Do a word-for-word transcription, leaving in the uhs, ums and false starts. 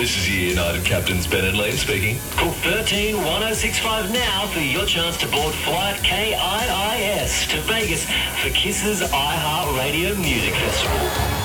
This is your United Captains, Ben and Lee speaking. Call thirteen one oh six five now for your chance to board flight K I I S to Vegas for Kiss's iHeartRadio Music Festival.